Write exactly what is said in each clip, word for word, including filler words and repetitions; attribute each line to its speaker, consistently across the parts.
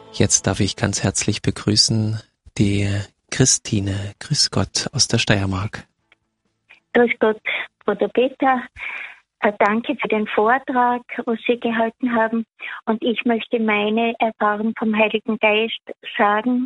Speaker 1: Jetzt darf ich ganz herzlich begrüßen die Christine. Grüß Gott aus der Steiermark.
Speaker 2: Grüß Gott, Bruder Peter. Danke für den Vortrag, was Sie gehalten haben. Und ich möchte meine Erfahrung vom Heiligen Geist sagen.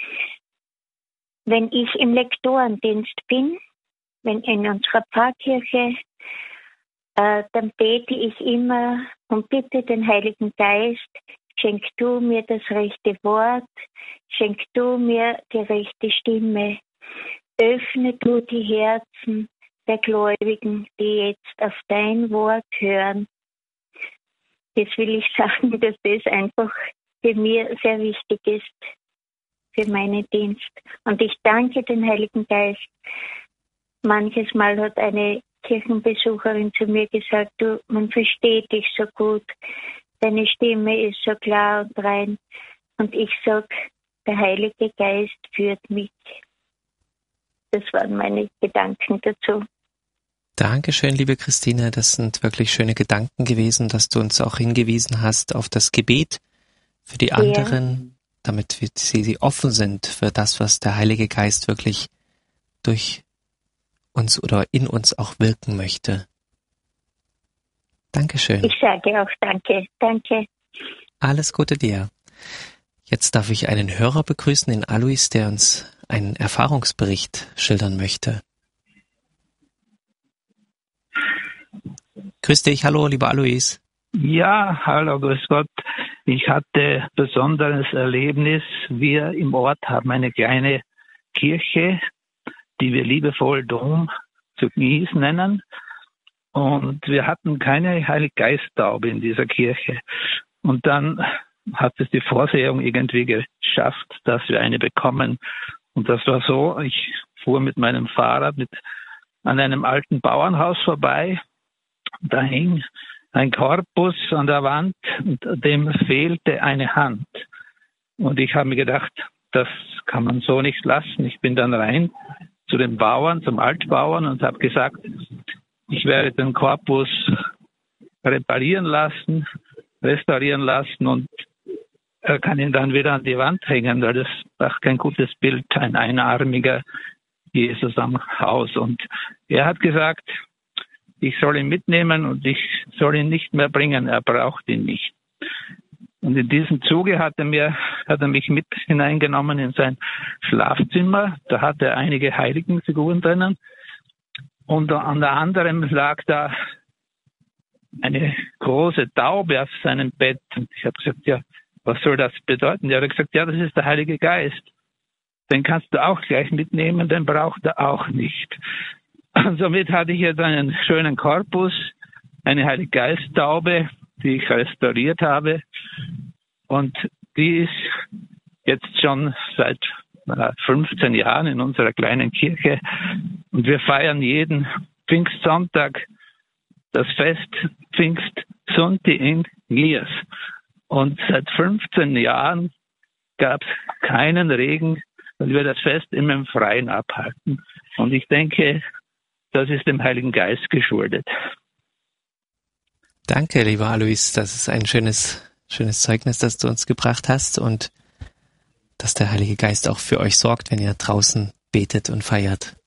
Speaker 2: Wenn ich im Lektorendienst bin, wenn in unserer Pfarrkirche, äh, dann bete ich immer und bitte den Heiligen Geist, schenk du mir das rechte Wort, schenk du mir die rechte Stimme, öffne du die Herzen der Gläubigen, die jetzt auf dein Wort hören. Das will ich sagen, dass das einfach für mich sehr wichtig ist, für meinen Dienst. Und ich danke den Heiligen Geist. Manches Mal hat eine Kirchenbesucherin zu mir gesagt, du, man versteht dich so gut, deine Stimme ist so klar und rein. Und ich sage, der Heilige Geist führt mich. Das waren meine Gedanken dazu.
Speaker 1: Dankeschön, liebe Christine. Das sind wirklich schöne Gedanken gewesen, dass du uns auch hingewiesen hast auf das Gebet für die anderen, ja, damit wir, sie offen sind für das, was der Heilige Geist wirklich durch uns oder in uns auch wirken möchte. Dankeschön.
Speaker 2: Ich sage auch danke. Danke.
Speaker 1: Alles Gute dir. Jetzt darf ich einen Hörer begrüßen, den Alois, der uns einen Erfahrungsbericht schildern möchte. Grüß dich, hallo, lieber Alois.
Speaker 3: Ja, hallo, grüß Gott. Ich hatte ein besonderes Erlebnis. Wir im Ort haben eine kleine Kirche, die wir liebevoll Dom zu Gnies nennen. Und wir hatten keine Heiliggeisttaube in dieser Kirche. Und dann hat es die Vorsehung irgendwie geschafft, dass wir eine bekommen. Und das war so, ich fuhr mit meinem Fahrrad mit an einem alten Bauernhaus vorbei. Da hing ein Korpus an der Wand und dem fehlte eine Hand. Und ich habe mir gedacht, das kann man so nicht lassen. Ich bin dann rein zu den Bauern, zum Altbauern und habe gesagt, ich werde den Korpus reparieren lassen, restaurieren lassen und er kann ihn dann wieder an die Wand hängen, weil das macht kein gutes Bild, ein einarmiger Jesus am Haus. Und er hat gesagt, ich soll ihn mitnehmen und ich soll ihn nicht mehr bringen, er braucht ihn nicht. Und in diesem Zuge hat er, mir, hat er mich mit hineingenommen in sein Schlafzimmer. Da hat er einige Heiligenfiguren drinnen. Und an der anderen lag da eine große Taube auf seinem Bett. Und ich habe gesagt, ja, was soll das bedeuten? Er hat gesagt, ja, das ist der Heilige Geist. Den kannst du auch gleich mitnehmen, den braucht er auch nicht. Und somit hatte ich jetzt einen schönen Korpus, eine Heilige Geist-Taube, die ich restauriert habe. Und die ist jetzt schon seit fünfzehn Jahren in unserer kleinen Kirche. Und wir feiern jeden Pfingstsonntag das Fest Pfingstsunti in Glias. Und seit fünfzehn Jahren gab es keinen Regen, weil wir das Fest immer im Freien abhalten. Und ich denke, das ist dem Heiligen Geist geschuldet.
Speaker 1: Danke, lieber Alois. Das ist ein schönes, schönes Zeugnis, das du uns gebracht hast und dass der Heilige Geist auch für euch sorgt, wenn ihr draußen betet und feiert.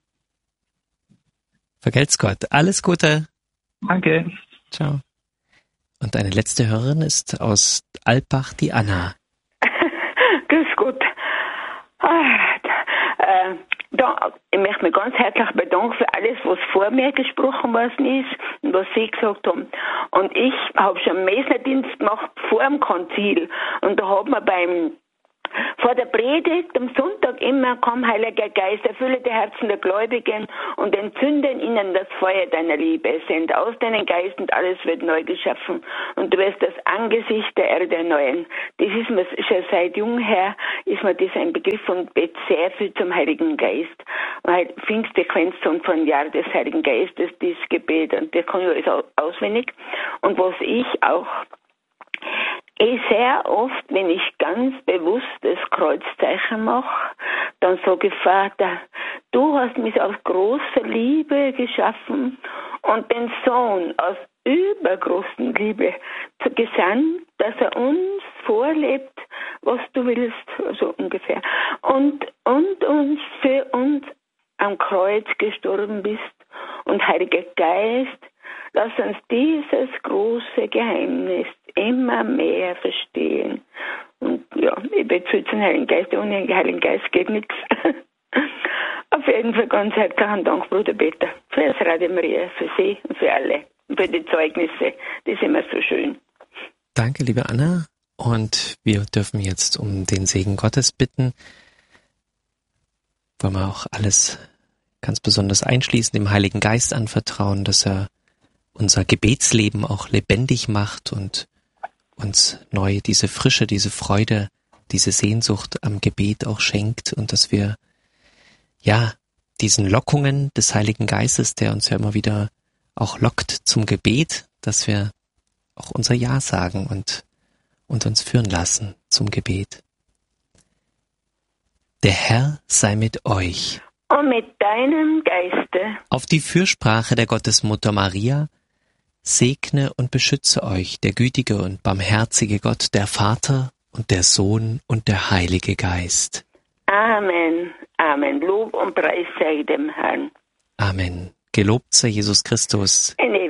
Speaker 1: Vergelt's Gott. Alles Gute.
Speaker 3: Danke.
Speaker 1: Ciao. Und eine letzte Hörerin ist aus Alpbach, die Anna.
Speaker 4: Grüß Gott. Ah, äh, da, ich möchte mich ganz herzlich bedanken für alles, was vor mir gesprochen worden ist und was Sie gesagt haben. Und ich habe schon einen Mesnerdienst gemacht vor dem Konzil. Und da haben wir beim vor der Predigt am Sonntag immer, komm, Heiliger Geist, erfülle die Herzen der Gläubigen und entzünde in ihnen das Feuer deiner Liebe. Send aus deinen Geist und alles wird neu geschaffen und du wirst das Angesicht der Erde erneuern. Das ist mir schon seit jung her, ist mir das ein Begriff und bet sehr viel zum Heiligen Geist. Und halt Pfingstsequenz und von Jahr des Heiligen Geistes, dieses Gebet, und der kann ich alles auswendig. Und was ich auch Eh sehr oft, wenn ich ganz bewusst das Kreuzzeichen mache, dann sage ich, Vater, du hast mich aus großer Liebe geschaffen und den Sohn aus übergroßen Liebe gesandt, dass er uns vorlebt, was du willst, so ungefähr. Und, und uns für uns am Kreuz gestorben bist. Und Heiliger Geist, lass uns dieses große Geheimnis immer mehr verstehen. Und ja, ich bete für den Heiligen Geist, ohne den Heiligen Geist geht nichts. Auf jeden Fall ganz herzlichen Dank, Bruder Peter, für das Radio Maria, für Sie und für alle, und für die Zeugnisse. Die sind immer so schön.
Speaker 1: Danke, liebe Anna. Und wir dürfen jetzt um den Segen Gottes bitten. Wollen wir auch alles ganz besonders einschließen, dem Heiligen Geist anvertrauen, dass er unser Gebetsleben auch lebendig macht und uns neu diese Frische, diese Freude, diese Sehnsucht am Gebet auch schenkt und dass wir, ja, diesen Lockungen des Heiligen Geistes, der uns ja immer wieder auch lockt zum Gebet, dass wir auch unser Ja sagen und, und uns führen lassen zum Gebet. Der Herr sei mit euch.
Speaker 4: Und mit deinem Geiste.
Speaker 1: Auf die Fürsprache der Gottesmutter Maria segne und beschütze euch der gütige und barmherzige Gott, der Vater und der Sohn und der Heilige Geist.
Speaker 4: Amen. Amen. Lob und Preis sei dem Herrn.
Speaker 1: Amen. Gelobt sei Jesus Christus.
Speaker 4: In